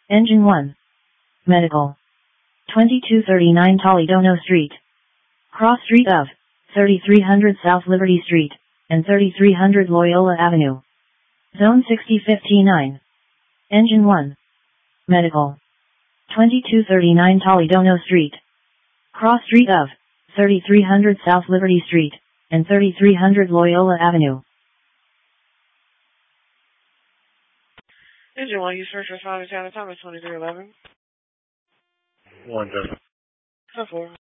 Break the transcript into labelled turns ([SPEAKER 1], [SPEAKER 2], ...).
[SPEAKER 1] Engine 1. Medical. 2239 Toledono Street. Cross Street of 3300 South Liberty Street, and 3300 Loyola Avenue. Zone 6059. Engine 1. Medical. 2239 Toledono Street. Cross Street of 3300 South Liberty Street, and 3300 Loyola Avenue.
[SPEAKER 2] Engine 1, you search for Simon Town, Thomas 2311.
[SPEAKER 3] 1 7.
[SPEAKER 2] 4.